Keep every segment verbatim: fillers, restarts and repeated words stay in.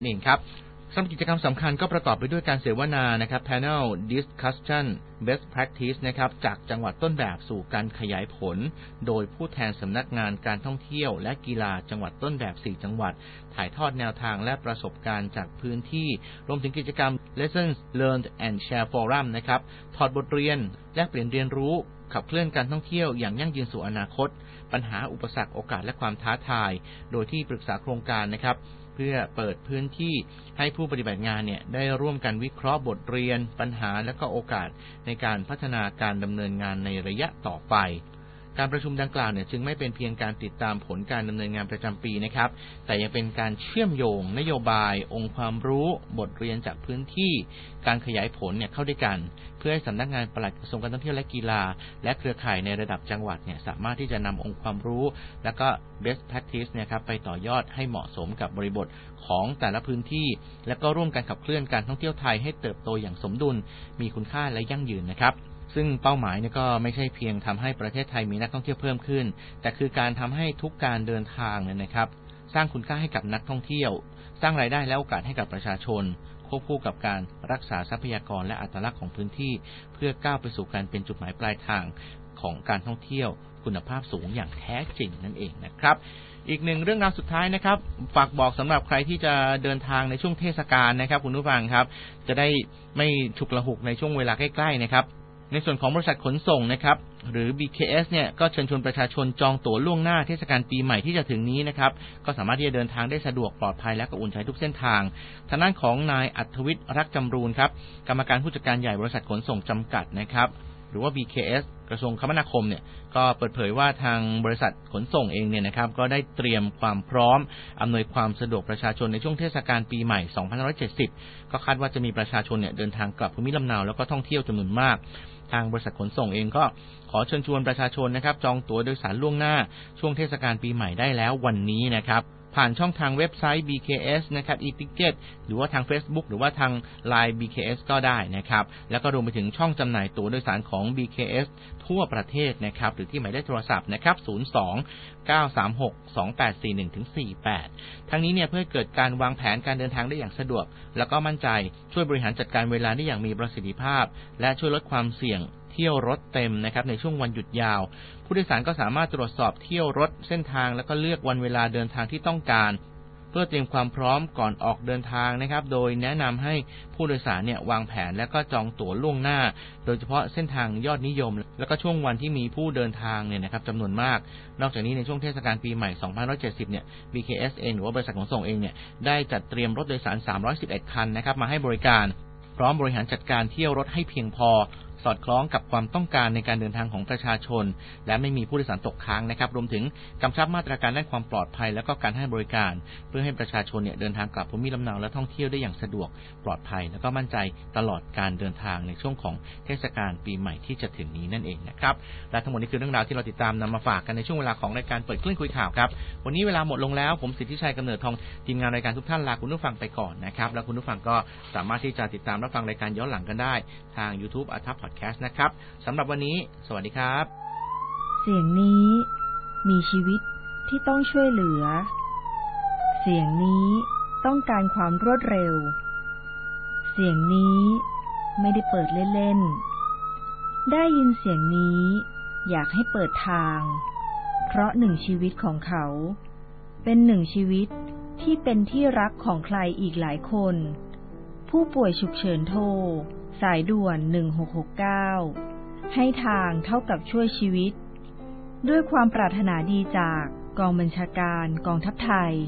นี่ครับสำหรับกิจกรรมสำคัญก็ประกอบไปด้วยการเสวนานะครับ panel discussion best practice นะครับจากจังหวัดต้นแบบสู่การขยายผลโดยผู้แทนสำนักงานการท่องเที่ยวและกีฬาจังหวัดต้นแบบสี่จังหวัดถ่ายทอดแนวทางและประสบการณ์จากพื้นที่รวมถึงกิจกรรม lessons learned and share forum นะครับถอดบทเรียนแลกเปลี่ยนเรียนรู้ขับเคลื่อนการท่องเที่ยวอย่างยั่งยืนสู่อนาคตปัญหาอุปสรรคโอกาสและความท้าทายโดยที่ปรึกษาโครงการนะครับเพื่อเปิดพื้นที่ให้ผู้ปฏิบัติงานเนี่ยได้ร่วมกันวิเคราะห์บทเรียนปัญหาและก็โอกาสในการพัฒนาการดำเนินงานในระยะต่อไปการประชุมดังกล่าวเนี่ยจึงไม่เป็นเพียงการติดตามผลการดำเนินงานประจำปีนะครับแต่ยังเป็นการเชื่อมโยงนโยบายองค์ความรู้บทเรียนจากพื้นที่การขยายผลเนี่ยเข้าด้วยกันเพื่อให้สำนักงานปลัดกระทรวงการท่องเที่ยวและกีฬาและเครือข่ายในระดับจังหวัดเนี่ยสามารถที่จะนำองค์ความรู้และก็ best practice เนี่ยครับไปต่อยอดให้เหมาะสมกับบริบทของแต่ละพื้นที่และก็ร่วมกันขับเคลื่อนการท่องเที่ยวไทยให้เติบโตอย่างสมดุลมีคุณค่าและยั่งยืนนะครับซึ่งเป้าหมายเนี่ยก็ไม่ใช่เพียงทำให้ประเทศไทยมีนักท่องเที่ยวเพิ่มขึ้นแต่คือการทำให้ทุกการเดินทางเนี่ยนะครับสร้างคุณค่าให้กับนักท่องเที่ยวสร้างรายได้และโอกาสให้กับประชาชนควบคู่กับการรักษาทรัพยากรและอัตลักษณ์ของพื้นที่เพื่อก้าวไปสู่การเป็นจุดหมายปลายทางของการท่องเที่ยวคุณภาพสูงอย่างแท้จริงนั่นเองนะครับอีกหนึ่งเรื่องราวสุดท้ายนะครับฝากบอกสำหรับใครที่จะเดินทางในช่วงเทศกาลนะครับคุณผู้ฟังครับจะได้ไม่ฉุกละหุกในช่วงเวลาใกล้ๆนะครับในส่วนของบริษัทขนส่งนะครับหรือ บี เค เอส เนี่ยก็เชิญชวนประชาชนจองตั๋วล่วงหน้าเทศกาลปีใหม่ที่จะถึงนี้นะครับก็สามารถที่จะเดินทางได้สะดวกปลอดภัยและก็อุ่นใจทุกเส้นทางทางด้านของนายอัธวิทย์รักจำรูนครับกรรมการผู้จัดการใหญ่บริษัทขนส่งจำกัดนะครับหรือว่า บี เค เอส กระทรวงคมนาคมเนี่ยก็เปิดเผยว่าทางบริษัทขนส่งเองเนี่ยนะครับก็ได้เตรียมความพร้อมอำนวยความสะดวกประชาชนในช่วงเทศกาลปีใหม่สองพันห้าร้อยเจ็ดสิบก็คาดว่าจะมีประชาชนเนี่ยเดินทางกลับภูมิลำเนาแล้วก็ท่องเที่ยวจำนวนมากทางบริษัทขนส่งเองก็ขอเชิญชวนประชาชนนะครับจองตั๋วโดยสารล่วงหน้าช่วงเทศกาลปีใหม่ได้แล้ววันนี้นะครับผ่านช่องทางเว็บไซต์ บี เค เอส นะครับ e-ticket หรือว่าทาง Facebook หรือว่าทาง ไลน์ บี เค เอส ก็ได้นะครับแล้วก็รวมไปถึงช่องจำหน่ายตั๋วโดยสารของ บี เค เอส ทั่วประเทศนะครับหรือที่หมายเลขโทรศัพท์นะครับศูนย์ สอง เก้า สาม หก สอง แปด สี่ หนึ่ง ถึง สี่ แปดทั้งนี้เนี่ยเพื่อเกิดการวางแผนการเดินทางได้อย่างสะดวกแล้วก็มั่นใจช่วยบริหารจัดการเวลาได้อย่างมีประสิทธิภาพและช่วยลดความเสี่ยงเที่ยวรถเต็มนะครับในช่วงวันหยุดยาวผู้โดยสารก็สามารถตรวจสอบเที่ยวรถเส้นทางแล้วก็เลือกวันเวลาเดินทางที่ต้องการเพื่อเตรียมความพร้อมก่อนออกเดินทางนะครับโดยแนะนำให้ผู้โดยสารเนี่ยวางแผนและก็จองตั๋วล่วงหน้าโดยเฉพาะเส้นทางยอดนิยมแล้วก็ช่วงวันที่มีผู้เดินทางเนี่ยนะครับจำนวนมากนอกจากนี้ในช่วงเทศกาลปีใหม่สองพันห้าร้อยเจ็ดสิบเนี่ย บี เค เอส เองหรือว่าบริษัทขนส่งเองเนี่ยได้จัดเตรียมรถโดยสารสามร้อยสิบเอ็ดคันนะครับมาให้บริการพร้อมบริหารจัดการเที่ยวรถให้เพียงพอสอดคล้องกับความต้องการในการเดินทางของประชาชนและไม่มีผู้โดยสารตกค้างนะครับรวมถึงกำชับมาตรการด้านความปลอดภัยและก็การให้บริการเพื่อให้ประชาชนเนี่ยเดินทางกลับภูมิลำเนาและท่องเที่ยวได้อย่างสะดวกปลอดภัยและก็มั่นใจตลอดการเดินทางในช่วงของเทศกาลปีใหม่ที่จะถึงนี้นั่นเองนะครับและทั้งหมดนี้คือเรื่องราวที่เราติดตามนำมาฝากกันในช่วงเวลาของรายการเปิดคลื่นคุยข่าวครับวันนี้เวลาหมดลงแล้วผมสิทธิชัยกำเนิดทองทีมงานรายการทุกท่านลาคุณผู้ฟังไปก่อนนะครับแล้วคุณผู้ฟังก็สามารถที่จะติดตามรับฟังรายการย้อนหลังกันได้ทาง YouTube อัธพอดแคสต์นะครับสำหรับวันนี้สวัสดีครับเสียงนี้มีชีวิตที่ต้องช่วยเหลือเสียงนี้ต้องการความรวดเร็วเสียงนี้ไม่ได้เปิดเล่นๆได้ยินเสียงนี้อยากให้เปิดทางเพราะหนึ่งชีวิตของเขาเป็นหนึ่งชีวิตที่เป็นที่รักของใครอีกหลายคนผู้ป่วยฉุกเฉินโทรสายด่วนหนึ่งหกหกเก้าให้ทางเท่ากับช่วยชีวิตด้วยความปรารถนาดีจากกองบัญชาการกองทัพไทย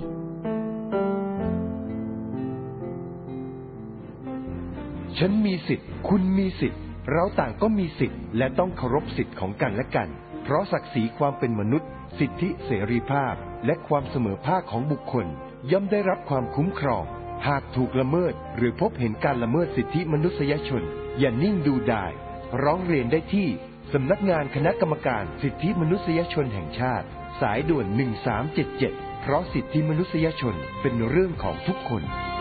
ฉันมีสิทธิ์คุณมีสิทธิ์เราต่างก็มีสิทธิ์และต้องเคารพสิทธิ์ของกันและกันเพราะศักดิ์ศรีความเป็นมนุษย์สิทธิเสรีภาพและความเสมอภาคของบุคคลย่อมได้รับความคุ้มครองหากถูกละเมิดหรือพบเห็นการละเมิดสิทธิมนุษยชนอย่านิ่งดูดายร้องเรียนได้ที่สำนักงานคณะกรรมการสิทธิมนุษยชนแห่งชาติสายด่วนหนึ่งสามเจ็ดเจ็ดเพราะสิทธิมนุษยชนเป็นเรื่องของทุกคน